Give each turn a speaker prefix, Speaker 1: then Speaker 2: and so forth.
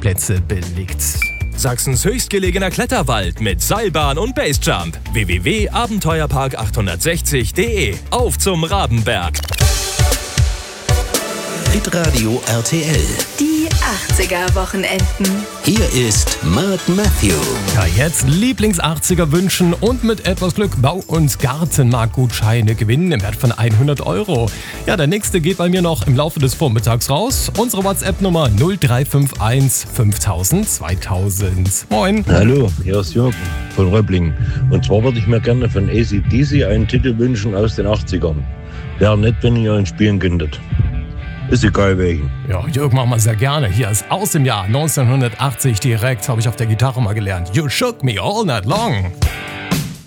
Speaker 1: Parkplätze belegt.
Speaker 2: Sachsens höchstgelegener Kletterwald mit Seilbahn und Basejump. www.abenteuerpark860.de. Auf zum Rabenberg.
Speaker 3: Hitradio RTL.
Speaker 4: Die 80er-Wochenenden.
Speaker 3: Hier ist Mark Matthew.
Speaker 1: Ja, jetzt Lieblings-80er wünschen und mit etwas Glück Bau- und Gartenmarktgutscheine gewinnen im Wert von 100 €. Ja, der nächste geht bei mir noch im Laufe des Vormittags raus. Unsere WhatsApp-Nummer 0351 5000 2000. Moin.
Speaker 5: Hallo, hier ist Jürgen von Röblingen. Und zwar würde ich mir gerne von AC/DC einen Titel wünschen aus den 80ern. Wäre nett, wenn ihr ihn spielen könntet. Ist egal welchen.
Speaker 1: Ja, Jürgen, machen wir sehr gerne. Hier ist aus dem Jahr 1980 direkt, habe ich auf der Gitarre mal gelernt. You shook me all night long.